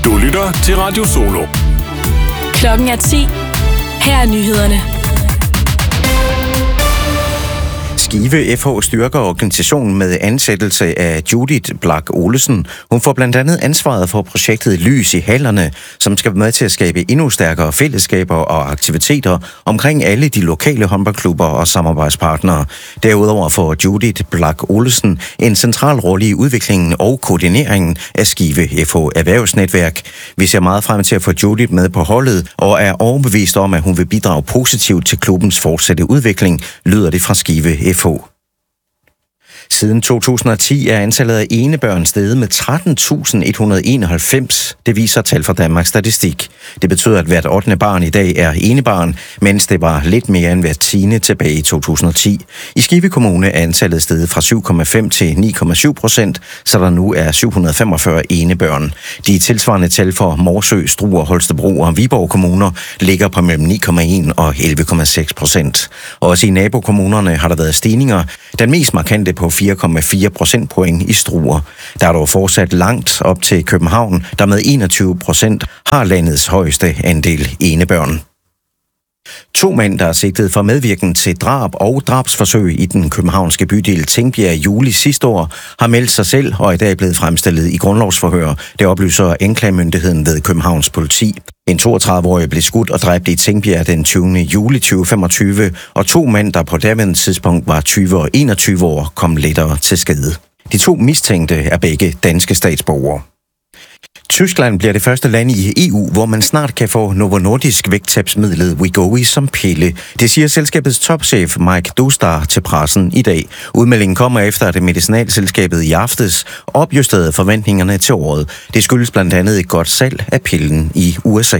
Du lytter til Radio Solo. Klokken er 10. Her er nyhederne. Skive FH styrker organisationen med ansættelse af Judith Blak Olesen. Hun får blandt andet ansvaret for projektet Lys i hallerne, som skal være med til at skabe endnu stærkere fællesskaber og aktiviteter omkring alle de lokale håndboldklubber og samarbejdspartnere. Derudover får Judith Blak Olesen en central rolle i udviklingen og koordineringen af Skive FH Erhvervsnetværk. Vi ser meget frem til at få Judith med på holdet og er overbevist om, at hun vil bidrage positivt til klubbens fortsatte udvikling, lyder det fra Skive FH. Siden 2010 er antallet af enebørn steget med 13.191. Det viser tal fra Danmarks Statistik. Det betyder, at hvert 8. barn i dag er enebarn, mens det var lidt mere end hvert 10. tilbage i 2010. I Skive Kommune er antallet steget fra 7,5 til 9,7%, så der nu er 745 enebørn. De tilsvarende tal for Morsø, Struer, Holstebro og Viborg kommuner ligger på mellem 9,1 og 11,6%. Også i nabokommunerne har der været stigninger. Den mest markante på 4,4 procentpoint i Struer. Der er dog fortsat langt op til København, der med 21% har landets højeste andel enebørn. 2 mænd, der er sigtet for medvirken til drab og drabsforsøg i den københavnske bydel Tingbjerg i juli sidste år, har meldt sig selv og i dag blevet fremstillet i grundlovsforhør. Det oplyser anklagemyndigheden ved Københavns politi. En 32-årig blev skudt og dræbt i Tingbjerg den 20. juli 2025, og 2 mænd, der på daværende tidspunkt var 20 og 21 år, kom lettere til skade. De 2 mistænkte er begge danske statsborgere. Tyskland bliver det første land i EU, hvor man snart kan få Novo Nordisk vægttabsmidlet Wegovy som pille. Det siger selskabets topchef Mike Dostar til pressen i dag. Udmeldingen kommer efter, at medicinalselskabet i aftes opjusterede forventningerne til året. Det skyldes blandt andet et godt salg af pillen i USA.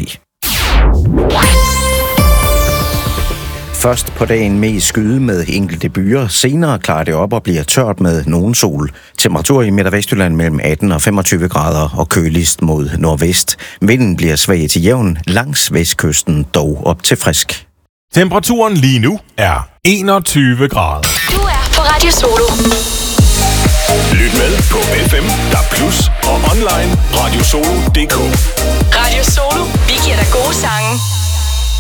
Først på dagen med skyde med enkelte byer. Senere klarer det op og bliver tørt med nogen sol. Temperatur i Midt- og Vestjylland mellem 18 og 25 grader og køligst mod nordvest. Vinden bliver svag til jævn langs vestkysten, dog op til frisk. Temperaturen lige nu er 21 grader. Du er på Radio Solo. Lyt med på FM, DAB+ og online radiosolo.dk. Radio Solo. Vi giver dig gode sange.